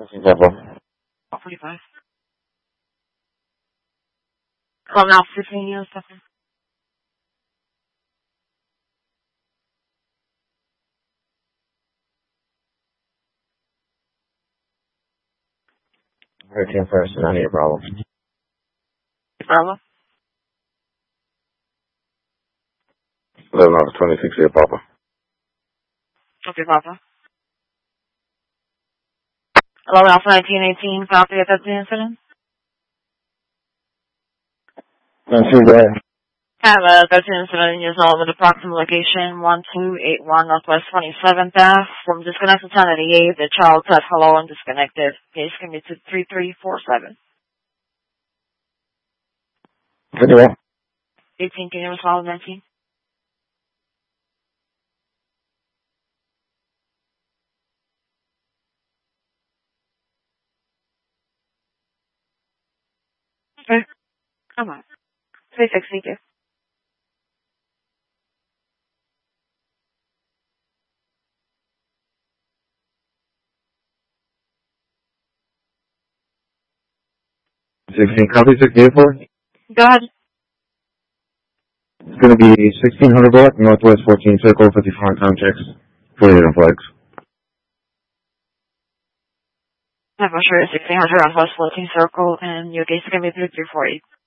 Papa. 45. Call now 15 years, something. Hurricane first, not your problem. Bravo. 11 out of 26 here, Papa. Okay, Papa. 11 Alpha 1918, copy of that incident. Not too bad. Have a 13 incident years old with approximate location 1281 Northwest 27th Ave. From disconnected 1088, the child said hello and disconnected. Case can be to 3347. Anyway. 18, can you respond 19? Okay. Come on. 360. 16 copy, 684. Go ahead. It's going to be 1600 block, Northwest 14 Circle, 54 time checks, 48 on flags. I'm sure 1600 on West 14 Circle, and your case is going to be 3348.